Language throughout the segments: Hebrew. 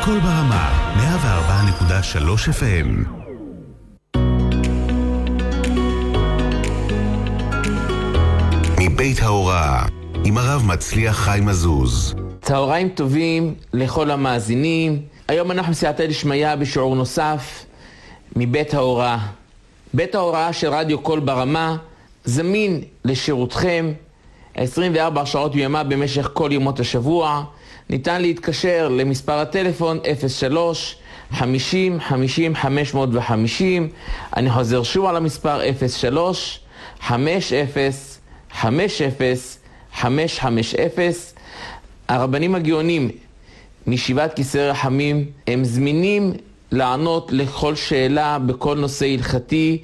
קול ברמה, 104.3 FM. מבית ההוראה, עם הרב מצליח חיים עזוז. צהריים טובים לכל המאזינים. היום אנחנו סייעתא דשמיא בשיעור נוסף מבית ההוראה. בית ההוראה של רדיו קול ברמה זמין לשירותכם 24 שעות ביממה במשך כל ימות השבוע. ניתן להתקשר למספר הטלפון 03 50 50 550. אני חוזר שוב על המספר 03 50 50 550. הרבנים הגאונים מישיבת כיסא רחמים הם זמינים לענות לכל שאלה בכל נושא הלכתי,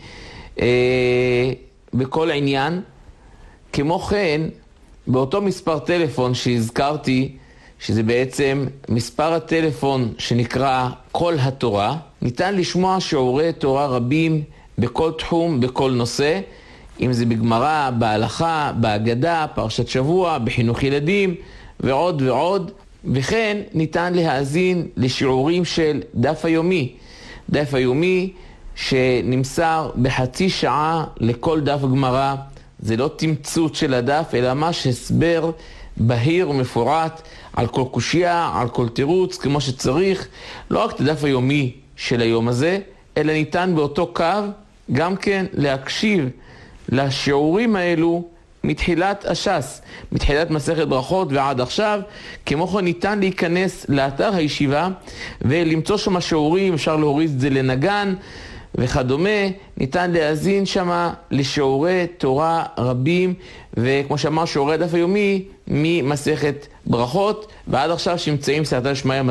בכל עניין. כמו כן, באותו מספר טלפון שהזכרתי, שזה בעצם מספר הטלפון שנקרא קול התורה, ניתן לשמוע שיעורי תורה רבים בכל תחום, בכל נושא, אם זה בגמרא, בהלכה, בהגדה, פרשת שבוע, בחינוך ילדים ועוד ועוד. וכן ניתן להאזין לשיעורים של דף היומי. דף היומי שנמסר בחצי שעה לכל דף גמרא. זה לא תמצות של הדף, אלא ממש הסבר בהיר ומפורט על כל קושיה, על כל תירוץ, כמו שצריך. לא רק את הדף היומי של היום הזה, אלא ניתן באותו קו גם כן להקשיב לשיעורים האלו מתחילת הש"ס, מתחילת מסכת ברכות ועד עכשיו. כמו כן ניתן להיכנס לאתר הישיבה ולמצוא שם שיעורים, אפשר להוריד את זה לנגן וכדומה. ניתן להאזין שם לשיעורי תורה רבים, וכמו שאמר, שיעורי הדף היומי ממסכת ברכות ועד עכשיו שנמצאים סייעתא דשמיא